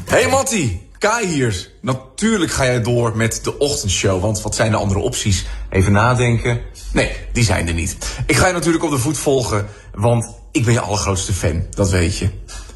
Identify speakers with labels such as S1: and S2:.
S1: Hey Mattie, Kai hier. Natuurlijk ga jij door met de ochtendshow, want wat zijn de andere opties? Even nadenken. Nee, die zijn er niet. Ik ga je natuurlijk op de voet volgen, want ik ben je allergrootste fan, dat weet je.